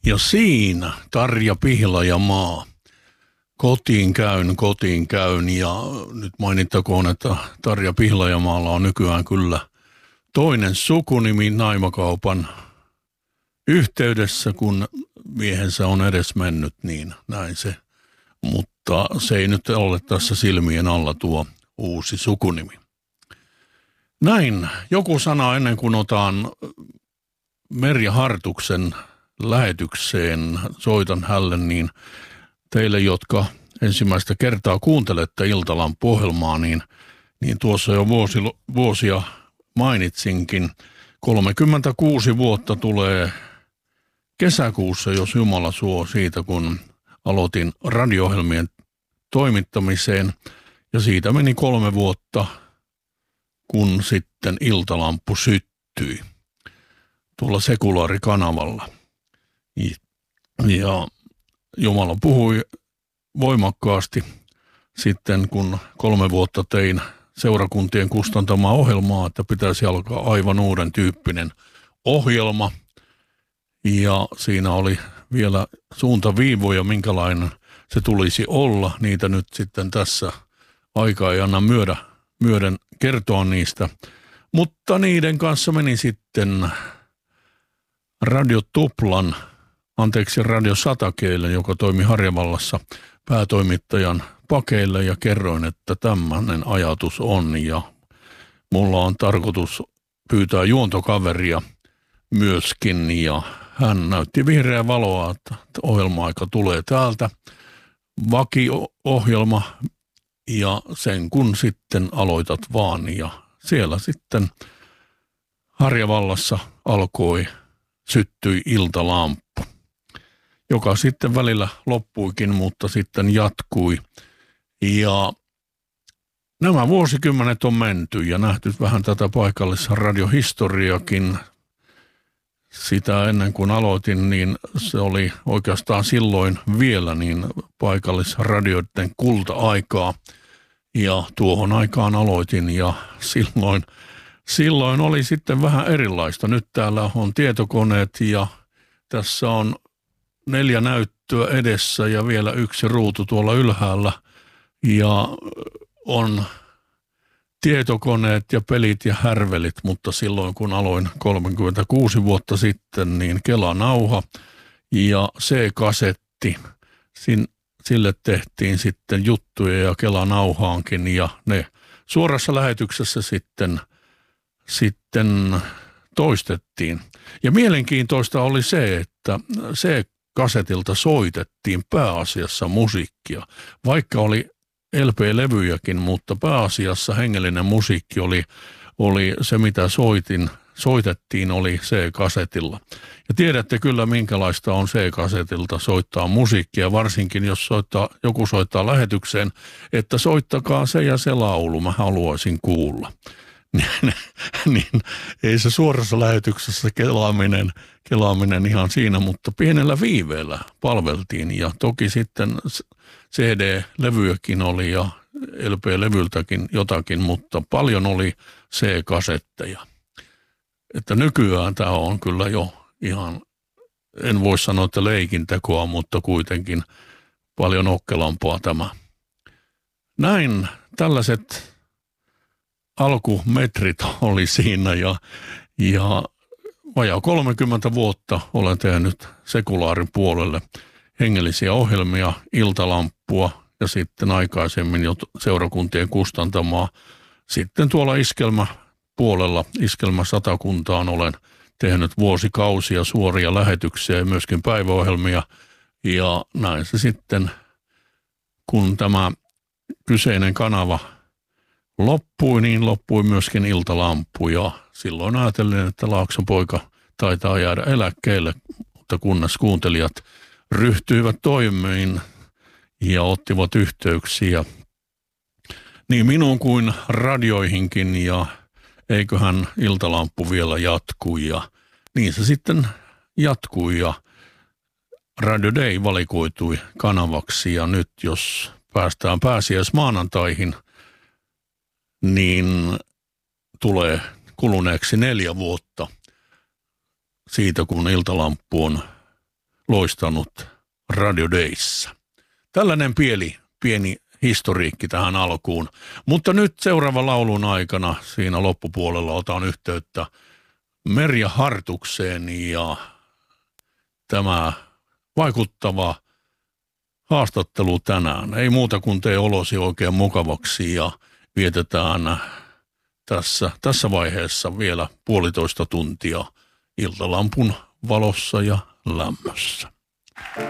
Ja siinä Tarja Pihlajamaa. Kotiin käyn ja nyt mainittakoon, että Tarja Pihlajamaalla on nykyään kyllä toinen sukunimi naimakaupan yhteydessä, kun miehensä on edes mennyt, niin näin se. Mutta se ei nyt ole tässä silmien alla tuo uusi sukunimi. Näin, joku sana ennen kuin otan Merja Hartuksen lähetykseen, soitan hälle, niin teille, jotka ensimmäistä kertaa kuuntelette Iltalampu-ohjelmaa, niin tuossa jo vuosia mainitsinkin. 36 vuotta tulee kesäkuussa, jos Jumala suo, siitä, kun aloitin radio-ohjelmien toimittamiseen. Ja siitä meni 3 vuotta, kun sitten Iltalampu syttyi tuolla sekulaarikanavalla. Ja Jumala puhui voimakkaasti sitten, kun 3 vuotta tein seurakuntien kustantamaa ohjelmaa, että pitäisi alkaa aivan uuden tyyppinen ohjelma. Ja siinä oli vielä suuntaviivoja, minkälainen se tulisi olla. Niitä nyt sitten tässä aika ei anna myöden kertoa niistä. Mutta niiden kanssa meni sitten Radio Satakeille, joka toimi Harjavallassa päätoimittajan pakeille, ja kerroin, että tämmöinen ajatus on ja mulla on tarkoitus pyytää juontokaveria myöskin, ja hän näytti vihreää valoa, että ohjelma-aika tulee täältä, vakiohjelma, ja sen kun sitten aloitat vaan, ja siellä sitten Harjavallassa syttyi Iltalampu, joka sitten välillä loppuikin, mutta sitten jatkui. Ja nämä vuosikymmenet on menty ja nähty vähän tätä paikallisradiohistoriakin. Sitä ennen kuin aloitin, niin se oli oikeastaan silloin vielä niin paikallisradioiden kulta-aikaa. Ja tuohon aikaan aloitin ja silloin oli sitten vähän erilaista. Nyt täällä on tietokoneet ja tässä on 4 näyttöä edessä ja vielä 1 ruutu tuolla ylhäällä. Ja on tietokoneet ja pelit ja härvelit, mutta silloin kun aloin 36 vuotta sitten, niin Kela-nauha ja C-kasetti. Sille tehtiin sitten juttuja ja Kela-nauhaankin, ja ne suorassa lähetyksessä sitten toistettiin. Ja mielenkiintoista oli se, että C-kasetilta soitettiin pääasiassa musiikkia, vaikka oli LP-levyjäkin, mutta pääasiassa hengellinen musiikki oli se, mitä soitettiin, oli C-kasetilla. Ja tiedätte kyllä, minkälaista on C-kasetilta soittaa musiikkia, varsinkin jos joku soittaa lähetykseen, että soittakaa se ja se laulu, mä haluaisin kuulla. Niin ei se suorassa lähetyksessä kelaaminen ihan siinä, mutta pienellä viiveellä palveltiin, ja toki sitten CD-levyjäkin oli ja LP-levyltäkin jotakin, mutta paljon oli C-kasetteja. Että nykyään tämä on kyllä jo ihan, en voi sanoa, että leikintekoa, mutta kuitenkin paljon okkelampaa tämä. Näin tällaiset alkumetrit oli siinä, ja vajaa 30 vuotta olen tehnyt sekulaaripuolelle hengellisiä ohjelmia, Iltalampua ja sitten aikaisemmin jo seurakuntien kustantamaa. Sitten tuolla Iskelmäpuolella, Iskelmä-Satakuntaan olen tehnyt vuosikausia suoria lähetyksiä ja myöskin päiväohjelmia. Ja näin se sitten, kun tämä kyseinen kanava loppui, niin loppui myöskin Iltalampu. Ja silloin ajattelin, että Laakson poika taitaa jäädä eläkkeelle, mutta kunnes kuuntelijat ryhtyivät toimeen ja ottivat yhteyksiä niin minuun kuin radioihinkin, ja eiköhän Iltalampu vielä jatkui, ja niin se sitten jatkui, ja Radio Day valikoitui kanavaksi, ja nyt jos päästään pääsiäismaanantaihin, niin tulee kuluneeksi 4 vuotta siitä, kun Iltalampu on loistanut Radio Dayssä. Tällainen pieni historiikki tähän alkuun. Mutta nyt seuraava laulun aikana siinä loppupuolella otan yhteyttä Merja Hartukseen ja tämä vaikuttava haastattelu tänään. Ei muuta kuin tee olosi oikein mukavaksi ja vietetään tässä vaiheessa vielä 1,5 tuntia iltalampun valossa ja lämmössä.